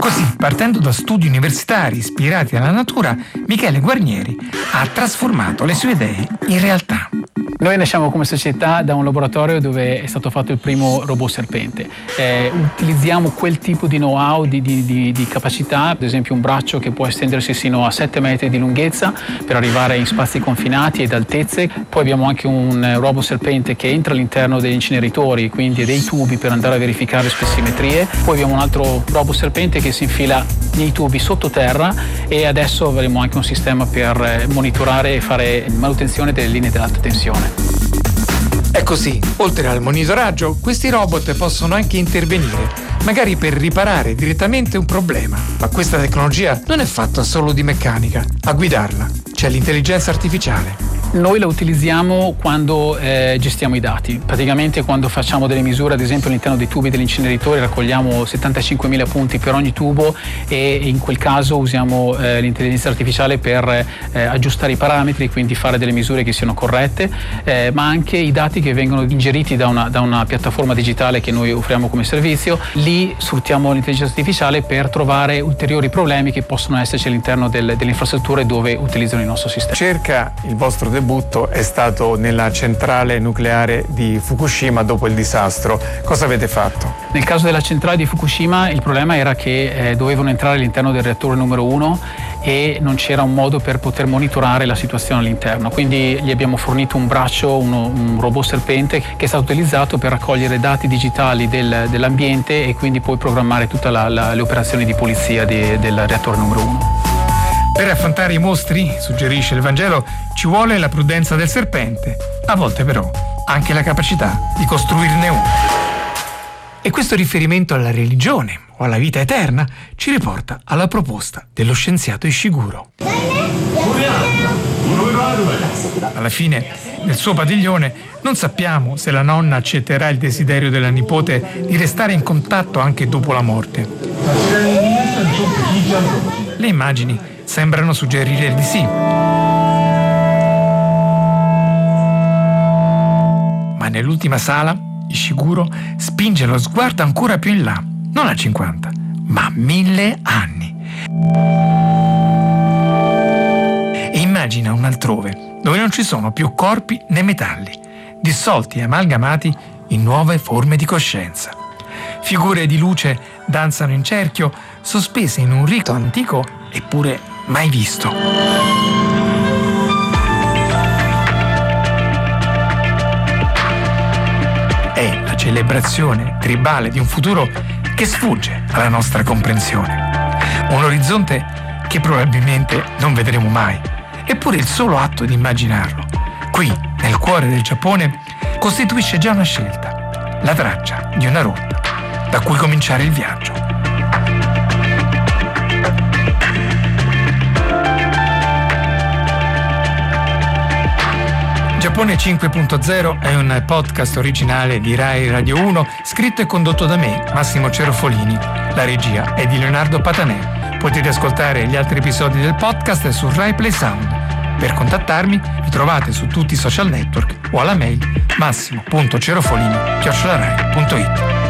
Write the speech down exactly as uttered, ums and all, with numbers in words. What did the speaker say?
Così, partendo da studi universitari ispirati alla natura, Michele Guarnieri ha trasformato le sue idee in realtà. Noi nasciamo come società da un laboratorio dove è stato fatto il primo robot serpente. Eh, utilizziamo quel tipo di know-how, di, di, di, di capacità, ad esempio un braccio che può estendersi sino a sette metri di lunghezza per arrivare in spazi confinati ed altezze. Poi abbiamo anche un robot serpente che entra all'interno degli inceneritori, quindi dei tubi per andare a verificare spessimetrie. Poi abbiamo un altro robot serpente che si infila nei tubi sottoterra e adesso avremo anche un sistema per monitorare e fare manutenzione delle linee dell'alta tensione. È così, oltre al monitoraggio, questi robot possono anche intervenire, magari per riparare direttamente un problema. Ma questa tecnologia non è fatta solo di meccanica. A guidarla c'è l'intelligenza artificiale. Noi la utilizziamo quando eh, gestiamo i dati, praticamente quando facciamo delle misure, ad esempio all'interno dei tubi degli inceneritori raccogliamo settantacinquemila punti per ogni tubo e in quel caso usiamo eh, l'intelligenza artificiale per eh, aggiustare i parametri, quindi fare delle misure che siano corrette, eh, ma anche i dati che vengono ingeriti da una, da una piattaforma digitale che noi offriamo come servizio. Lì sfruttiamo l'intelligenza artificiale per trovare ulteriori problemi che possono esserci all'interno del, delle infrastrutture dove utilizzano il nostro sistema. Circa il vostro debutto è stato nella centrale nucleare di Fukushima dopo il disastro. Cosa avete fatto? Nel caso della centrale di Fukushima il problema era che eh, dovevano entrare all'interno del reattore numero uno e non c'era un modo per poter monitorare la situazione all'interno, quindi gli abbiamo fornito un braccio, uno, un robot serpente che è stato utilizzato per raccogliere dati digitali del, dell'ambiente e quindi poi programmare tutte le operazioni di pulizia di, del reattore numero uno. Per affrontare i mostri, suggerisce il Vangelo, ci vuole la prudenza del serpente, a volte però anche la capacità di costruirne uno. E questo riferimento alla religione o alla vita eterna ci riporta alla proposta dello scienziato Ishiguro. Alla fine, nel suo padiglione, non sappiamo se la nonna accetterà il desiderio della nipote di restare in contatto anche dopo la morte. Le immagini sembrano suggerire di sì. Ma nell'ultima sala, Ishiguro spinge lo sguardo ancora più in là, non a cinquanta, ma a mille anni. E immagina un altrove, dove non ci sono più corpi né metalli, dissolti e amalgamati in nuove forme di coscienza. Figure di luce danzano in cerchio, sospese in un rito antico eppure mai visto. È la celebrazione tribale di un futuro che sfugge alla nostra comprensione. Un orizzonte che probabilmente non vedremo mai. Eppure il solo atto di immaginarlo, qui, nel cuore del Giappone, costituisce già una scelta, la traccia di una rotta da cui cominciare il viaggio. Giappone cinque punto zero è un podcast originale di Rai Radio uno, scritto e condotto da me, Massimo Cerofolini. La regia è di Leonardo Patanè. Potete ascoltare gli altri episodi del podcast su Rai Play Sound. Per contattarmi mi trovate su tutti i social network o alla mail massimo punto cerofolini chiocciola rai punto it.